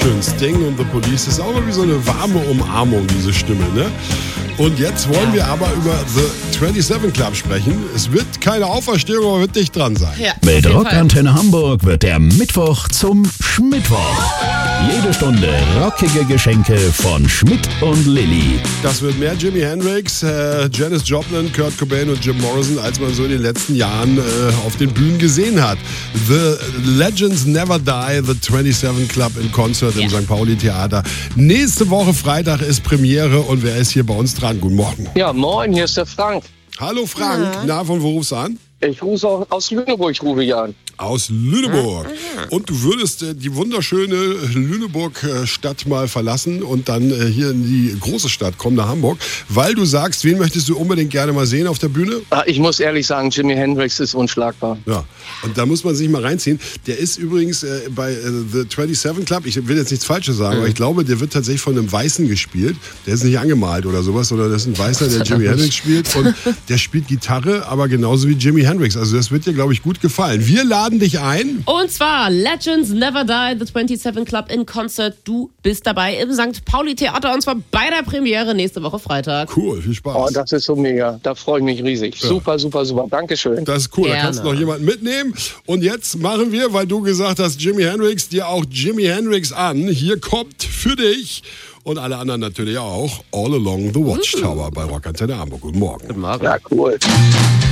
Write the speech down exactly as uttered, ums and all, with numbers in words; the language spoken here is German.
schön. Sting und The Police. Das ist auch irgendwie so eine warme Umarmung, diese Stimme, ne? Und jetzt wollen wir aber über The siebenundzwanzig Club sprechen. Es wird keine Auferstehung, aber wird dicht dran sein. Ja, Mit Rockantenne Hamburg wird der Mittwoch zum Schmittwoch. Jede Stunde rockige Geschenke von Schmidt und Lilly. Das wird mehr Jimi Hendrix, äh, Janis Joplin, Kurt Cobain und Jim Morrison, als man so in den letzten Jahren äh, auf den Bühnen gesehen hat. The Legends Never Die, The siebenundzwanzig Club in Concert im Ja. Sankt Pauli Theater. Nächste Woche Freitag ist Premiere und wer ist hier bei uns dran? Guten Morgen. Ja, moin, hier ist der Frank. Hallo Frank, na, von wo rufst du an? Ich rufe auch aus Lüneburg, rufe ich an. Aus Lüneburg. Und du würdest äh, die wunderschöne Lüneburg-Stadt mal verlassen und dann äh, hier in die große Stadt kommen, nach Hamburg, weil du sagst, wen möchtest du unbedingt gerne mal sehen auf der Bühne? Ah, Ich muss ehrlich sagen, Jimi Hendrix ist unschlagbar. Ja, und da muss man sich mal reinziehen. Der ist übrigens äh, bei äh, The siebenundzwanzig Club, ich will jetzt nichts Falsches sagen, aber ich glaube, der wird tatsächlich von einem Weißen gespielt. Der ist nicht angemalt oder sowas, sondern das ist ein Weißer, der Jimi Hendrix spielt und der spielt Gitarre, aber genauso wie Jimi Hendrix. Also das wird dir, glaube ich, gut gefallen. Wir laden dich ein. Und zwar Legends Never Die, The siebenundzwanzig Club in Concert. Du bist dabei im Sankt Pauli Theater und zwar bei der Premiere nächste Woche Freitag. Cool, viel Spaß. Oh, das ist so mega. Da freue ich mich riesig. Super, super, super. Dankeschön. Das ist cool, da Gerne. kannst du noch jemanden mitnehmen. Und jetzt machen wir, weil du gesagt hast, Jimi Hendrix, dir auch Jimi Hendrix an. Hier kommt für dich und alle anderen natürlich auch All Along the Watchtower bei Rockantenne Hamburg. Guten Morgen. Guten Morgen. Ja, cool.